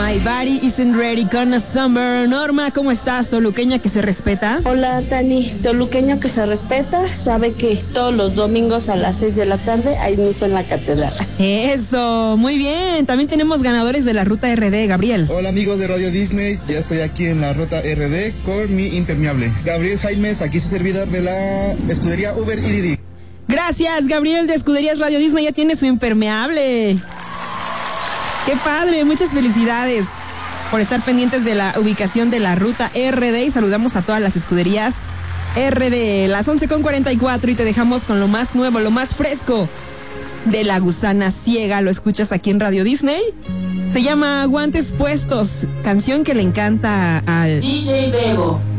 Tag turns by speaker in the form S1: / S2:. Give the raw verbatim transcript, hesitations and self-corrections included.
S1: My Body Isn't Ready con a Summer. Norma, ¿cómo estás? Toluqueña que se respeta.
S2: Hola, Tani. Toluqueño que se respeta, sabe que todos los domingos a las seis de la tarde hay misa en la catedral.
S1: Eso, muy bien. También tenemos ganadores de la Ruta R D, Gabriel.
S3: Hola, amigos de Radio Disney. Ya estoy aquí en la Ruta R D con mi impermeable. Gabriel Jaimes, aquí su servidor de la escudería Uber y Didi.
S1: Gracias, Gabriel de Escuderías Radio Disney. Ya tiene su impermeable. ¡Qué padre! Muchas felicidades por estar pendientes de la ubicación de la Ruta R D y saludamos a todas las escuderías R D. Las once con cuarenta y cuatro y te dejamos con lo más nuevo, lo más fresco de La Gusana Ciega. Lo escuchas aquí en Radio Disney. Se llama Guantes Puestos, canción que le encanta al
S2: D J Bebo.